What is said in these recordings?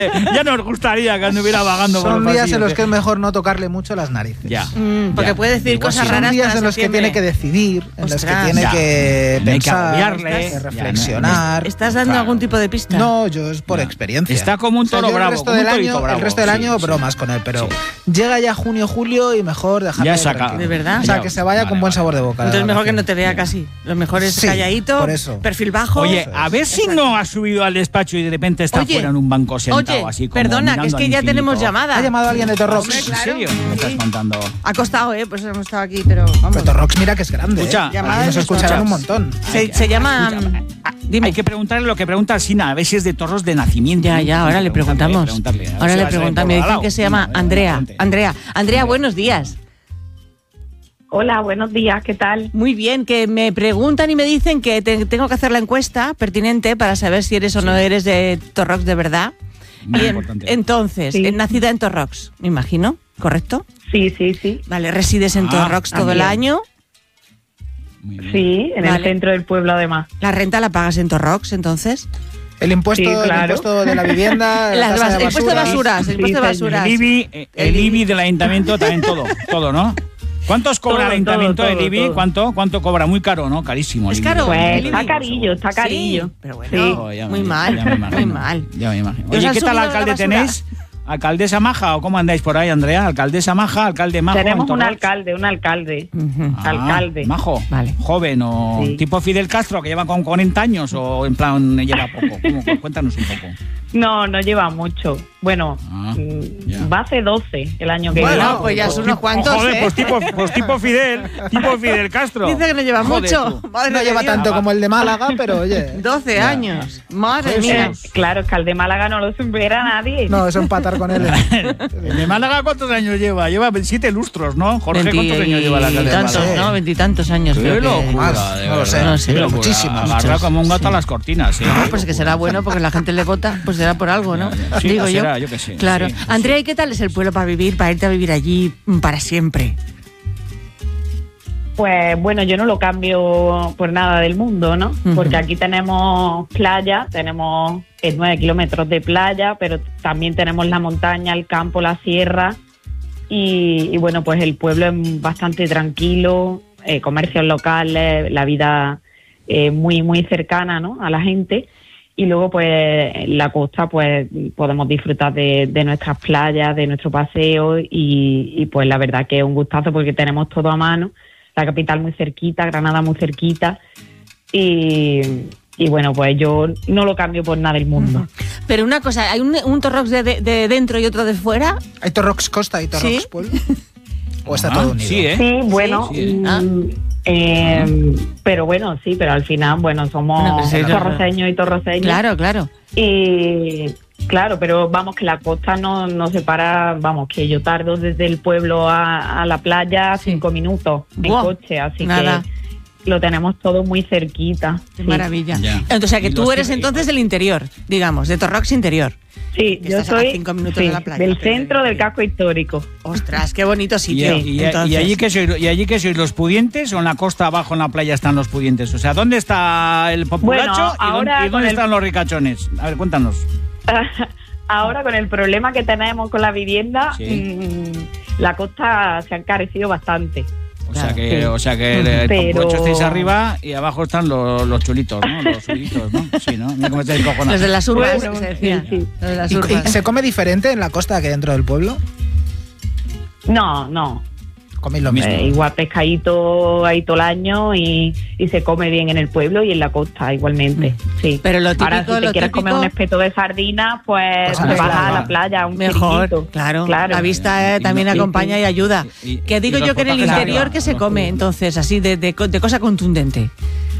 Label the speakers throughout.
Speaker 1: Ya nos gustaría que anduviera vagando por los
Speaker 2: Son días
Speaker 1: pasillos,
Speaker 2: en los que es mejor no tocarle mucho las narices.
Speaker 1: Ya.
Speaker 3: Porque
Speaker 1: Ya.
Speaker 3: puede decir
Speaker 1: Igual
Speaker 3: cosas
Speaker 1: sí.
Speaker 3: raras.
Speaker 2: Son días
Speaker 3: para
Speaker 2: en los que
Speaker 3: septiembre.
Speaker 2: tiene que decidir, en los que
Speaker 3: Ostras.
Speaker 2: tiene
Speaker 1: Ya.
Speaker 2: que
Speaker 1: No hay que
Speaker 2: pensar,
Speaker 1: agobiarle.
Speaker 2: que
Speaker 1: Ya,
Speaker 2: reflexionar.
Speaker 3: ¿Estás dando algún tipo de pista?
Speaker 2: No, yo es por
Speaker 1: Ya.
Speaker 2: experiencia.
Speaker 1: Está como un toro
Speaker 2: yo
Speaker 1: bravo,
Speaker 2: El resto
Speaker 1: como un
Speaker 2: del
Speaker 1: torito
Speaker 2: año,
Speaker 1: bravo.
Speaker 2: el resto del
Speaker 1: Sí,
Speaker 2: año
Speaker 1: sí.
Speaker 2: bromas con él, pero
Speaker 1: Sí.
Speaker 2: llega ya junio, julio y mejor dejarlo
Speaker 1: Ya se acaba.
Speaker 2: tranquilo.
Speaker 3: ¿De verdad?
Speaker 2: O sea,
Speaker 1: Ya.
Speaker 2: que se vaya con buen sabor de boca.
Speaker 3: Entonces mejor que no te vea
Speaker 2: Bien.
Speaker 3: casi. Lo mejor es
Speaker 2: Sí,
Speaker 3: calladito,
Speaker 2: por eso.
Speaker 3: perfil bajo.
Speaker 1: Oye, a ver si no ha subido al despacho y de repente está
Speaker 3: Oye,
Speaker 1: fuera en un banco sentado así como
Speaker 3: perdona, que es
Speaker 1: mirando
Speaker 3: que
Speaker 1: al
Speaker 3: ya
Speaker 1: infinito.
Speaker 3: tenemos llamada.
Speaker 2: ¿Ha llamado alguien de Torrox?
Speaker 3: Hombre,
Speaker 1: ¿En
Speaker 3: claro.
Speaker 1: serio? ¿Me estás
Speaker 3: Sí.
Speaker 1: contando?
Speaker 3: Ha costado, pues hemos estado aquí, pero vamos.
Speaker 2: Pero Torrox mira que es grande.
Speaker 1: Escucha,
Speaker 3: llamada
Speaker 2: Aquí nos
Speaker 3: de
Speaker 2: escucharán un
Speaker 3: Torrox.
Speaker 2: montón.
Speaker 3: Se llama... Dime.
Speaker 1: Hay que preguntarle lo que pregunta Sina, a ver si es de toros de nacimiento.
Speaker 3: Ya, ahora le preguntamos.
Speaker 1: Preguntarle, a ver
Speaker 3: Ahora
Speaker 1: si
Speaker 3: le
Speaker 1: va a ser
Speaker 3: preguntamos.
Speaker 1: por
Speaker 3: Me
Speaker 1: al
Speaker 3: dicen
Speaker 1: lado.
Speaker 3: que se llama
Speaker 1: Venga,
Speaker 3: Andrea.
Speaker 1: adelante.
Speaker 3: Andrea, buenos días.
Speaker 4: Hola, buenos días, ¿qué tal?
Speaker 3: Muy bien, que me preguntan y me dicen que tengo que hacer la encuesta pertinente para saber si eres o no eres de Torrox de verdad.
Speaker 1: Muy
Speaker 3: Y
Speaker 1: importante.
Speaker 3: entonces,
Speaker 4: Sí.
Speaker 3: nacida en Torrox, me imagino, ¿correcto?
Speaker 4: Sí, sí, sí.
Speaker 3: Vale, resides en
Speaker 1: Ah,
Speaker 3: Torrox todo el
Speaker 4: también.
Speaker 3: año.
Speaker 1: Muy bien.
Speaker 4: Sí, en
Speaker 3: Vale.
Speaker 4: el centro del pueblo además.
Speaker 3: ¿La renta la pagas en Torrox, entonces?
Speaker 2: El impuesto,
Speaker 4: Sí, claro.
Speaker 2: el impuesto de la vivienda, la tasa de
Speaker 3: El impuesto de basuras, el
Speaker 4: Sí,
Speaker 3: impuesto de
Speaker 4: señor.
Speaker 3: basuras.
Speaker 1: El IBI del ayuntamiento también todo, ¿no? ¿Cuántos cobra
Speaker 4: Todo,
Speaker 1: el ayuntamiento
Speaker 4: todo,
Speaker 1: el IBI?
Speaker 4: todo.
Speaker 1: ¿Cuánto cobra? Muy caro, ¿no? Carísimo. el
Speaker 3: Es
Speaker 1: IBI.
Speaker 3: caro.
Speaker 4: Pues
Speaker 3: el
Speaker 4: está
Speaker 3: IBI.
Speaker 4: carillo, está carillo.
Speaker 3: Sí, pero bueno,
Speaker 4: Sí.
Speaker 1: Oh, ya
Speaker 3: muy
Speaker 1: me-
Speaker 3: mal,
Speaker 1: ya me imagino,
Speaker 3: muy mal.
Speaker 1: Ya me imagino.
Speaker 3: ¿Y os
Speaker 1: Oye,
Speaker 3: han
Speaker 1: ¿qué tal
Speaker 3: subido la
Speaker 1: alcalde
Speaker 3: basura?
Speaker 1: tenéis? ¿Alcaldesa maja o cómo andáis por ahí, Andrea? ¿Alcaldesa maja? ¿Alcalde majo?
Speaker 4: Tenemos
Speaker 1: en
Speaker 4: un
Speaker 1: Torrox?
Speaker 4: alcalde.
Speaker 3: Ujú.
Speaker 1: Ah,
Speaker 4: alcalde.
Speaker 1: Majo.
Speaker 3: Vale.
Speaker 1: Joven o
Speaker 4: Sí.
Speaker 1: tipo Fidel Castro que lleva con 40 años o en plan lleva poco. Cuéntanos un poco.
Speaker 4: No, no lleva mucho. Bueno,
Speaker 1: Ah, ya.
Speaker 4: va a ser 12 el año que
Speaker 3: Bueno,
Speaker 4: viene.
Speaker 3: pues ya son unos cuantos,
Speaker 1: Joder,
Speaker 3: ¿eh?
Speaker 1: pues tipo Fidel Castro.
Speaker 3: Dice que no lleva
Speaker 1: Joder,
Speaker 3: mucho.
Speaker 1: tú.
Speaker 3: Madre
Speaker 2: No
Speaker 3: de
Speaker 2: lleva
Speaker 3: Dios.
Speaker 2: tanto como el de Málaga, pero oye.
Speaker 3: 12
Speaker 1: Ya.
Speaker 3: años. Madre
Speaker 1: Joder,
Speaker 3: mía.
Speaker 4: Claro, es que al de Málaga no lo supera nadie.
Speaker 2: No, es empatar con él.
Speaker 1: ¿El de Málaga cuántos años lleva? Lleva 7 lustros, ¿no? Jorge, ¿cuántos años lleva la alcalde de
Speaker 3: Veintitantos,
Speaker 1: Málaga?
Speaker 3: ¿no? Veintitantos años.
Speaker 1: Qué
Speaker 3: creo que-
Speaker 1: locura,
Speaker 2: Más,
Speaker 1: de
Speaker 2: no lo
Speaker 1: verdad.
Speaker 2: sé,
Speaker 3: no sé,
Speaker 1: Qué
Speaker 3: pero
Speaker 1: locura.
Speaker 2: muchísimos,
Speaker 1: Agarra
Speaker 2: muchos.
Speaker 1: como un gato a las cortinas. ¿eh?
Speaker 3: Ah, pues que será bueno porque la gente le vota, pues será por algo, ¿no?
Speaker 1: Sí,
Speaker 3: Digo
Speaker 1: pues
Speaker 3: yo.
Speaker 1: será, yo qué sé,
Speaker 3: Claro.
Speaker 1: sí,
Speaker 3: Andrea, ¿y qué tal es el pueblo para vivir, para irte a vivir allí para siempre?
Speaker 4: Pues bueno, yo no lo cambio por nada del mundo, ¿no?
Speaker 3: Ujú.
Speaker 4: Porque aquí tenemos playa, tenemos 9 kilómetros de playa, pero también tenemos la montaña, el campo, la sierra. Y bueno, pues el pueblo es bastante tranquilo, comercios locales, la vida muy, muy cercana, ¿no? A la gente. Y luego, pues, en la costa, pues, podemos disfrutar de nuestras playas, de nuestro paseo y pues la verdad que es un gustazo porque tenemos todo a mano. La capital muy cerquita, Granada muy cerquita y bueno, pues yo no lo cambio por nada del mundo.
Speaker 3: Pero una cosa, ¿hay un Torrox de dentro y otro de fuera?
Speaker 2: ¿Hay Torrox Costa y Torrox
Speaker 3: Sí.
Speaker 2: Pueblo? ¿O está
Speaker 1: Ah,
Speaker 2: todo unido?
Speaker 1: Sí, ¿eh?
Speaker 4: Sí, bueno,
Speaker 1: Sí.
Speaker 4: pero bueno, sí, pero al final, bueno, somos
Speaker 3: Bueno, pero sí,
Speaker 4: torroceños y torroceñas.
Speaker 3: Claro, claro.
Speaker 4: Y claro, pero vamos, que la costa no separa, vamos, que yo tardo desde el pueblo a la playa
Speaker 3: Sí.
Speaker 4: 5 minutos en
Speaker 3: Buah,
Speaker 4: coche, así
Speaker 3: nada.
Speaker 4: que lo tenemos todo muy cerquita.
Speaker 3: Qué
Speaker 4: sí.
Speaker 3: maravilla.
Speaker 1: Ya.
Speaker 3: O sea, que
Speaker 1: Y
Speaker 3: tú
Speaker 1: los
Speaker 3: eres
Speaker 1: que-
Speaker 3: entonces del interior, digamos, de Torrox interior.
Speaker 4: Sí,
Speaker 3: Que
Speaker 4: yo
Speaker 3: estás a
Speaker 4: soy
Speaker 3: 5 minutos
Speaker 4: sí,
Speaker 3: de la playa.
Speaker 4: del centro del casco histórico.
Speaker 3: Ostras, qué bonito
Speaker 1: ¿Y,
Speaker 3: sitio.
Speaker 1: y
Speaker 3: Entonces,
Speaker 1: allí que sois los pudientes o en la costa abajo en la playa están los pudientes? O sea, ¿dónde está el populacho
Speaker 4: Bueno,
Speaker 1: y
Speaker 4: ahora
Speaker 1: dónde
Speaker 4: con el-
Speaker 1: están los ricachones? A ver, cuéntanos.
Speaker 4: Ahora con el problema que tenemos con la vivienda,
Speaker 1: Sí.
Speaker 4: la costa se ha encarecido bastante.
Speaker 1: O sea que el
Speaker 4: Pero-
Speaker 1: populacho estáis arriba y abajo están los chulitos, ¿no? Los subitos, ¿no? Sí, ¿no? Mira cómo estáis cojonados.
Speaker 3: los de las urbas,
Speaker 4: Bueno,
Speaker 3: que se decía.
Speaker 4: sí, sí.
Speaker 3: Los de las
Speaker 2: ¿Y
Speaker 3: urbas.
Speaker 2: se come diferente en la costa que dentro del pueblo?
Speaker 4: No.
Speaker 2: Coméis lo mismo.
Speaker 4: Igual pescadito ahí todo el año y se come bien en el pueblo y en la costa igualmente. Sí.
Speaker 3: Pero lo típico,
Speaker 4: Ahora, si te
Speaker 3: lo
Speaker 4: quieres
Speaker 3: típico-
Speaker 4: comer un espeto de sardina, pues
Speaker 2: Pues a la
Speaker 4: te vas
Speaker 2: playa.
Speaker 4: a la playa, a un
Speaker 3: Mejor,
Speaker 4: chiringuito.
Speaker 3: claro. La vista
Speaker 1: Y
Speaker 3: también
Speaker 1: no-
Speaker 3: acompaña y ayuda.
Speaker 1: y-
Speaker 3: Que digo
Speaker 1: y los
Speaker 3: yo que en el
Speaker 1: potajes
Speaker 3: interior
Speaker 1: arriba,
Speaker 3: que se
Speaker 1: los
Speaker 3: come,
Speaker 1: pudientes.
Speaker 3: entonces, así de cosa contundente.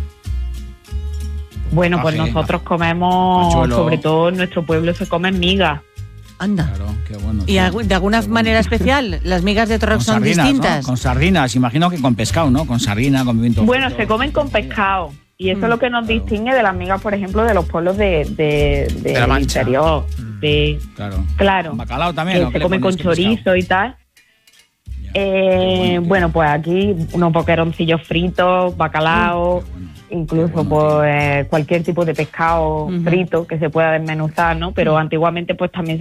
Speaker 4: Bueno, pues
Speaker 1: Paje,
Speaker 4: nosotros comemos,
Speaker 1: Pachuelo.
Speaker 4: sobre todo en nuestro pueblo se comen migas.
Speaker 3: Anda.
Speaker 1: Claro, qué bueno.
Speaker 3: ¿Y de alguna manera especial? ¿Las migas de Torrox son
Speaker 1: sardinas,
Speaker 3: distintas?
Speaker 1: ¿no? Con sardinas, imagino que con pescado, ¿no? Con sardina, con pimiento.
Speaker 4: Bueno,
Speaker 1: frito.
Speaker 4: se comen con pescado. Y eso es lo que nos distingue de las migas, por ejemplo, de los pueblos
Speaker 2: la
Speaker 4: del
Speaker 2: Mancha.
Speaker 4: interior.
Speaker 1: Claro.
Speaker 4: Claro.
Speaker 1: ¿Con bacalao también?
Speaker 4: Que
Speaker 1: ¿o qué
Speaker 4: se
Speaker 1: le
Speaker 4: come con
Speaker 1: ponéis? ¿Qué pescado?
Speaker 4: chorizo y tal.
Speaker 1: Ya.
Speaker 4: Bueno, pues aquí unos boqueroncillos fritos, bacalao, incluso pues cualquier tipo de pescado frito que se pueda desmenuzar, ¿no? Pero antiguamente pues también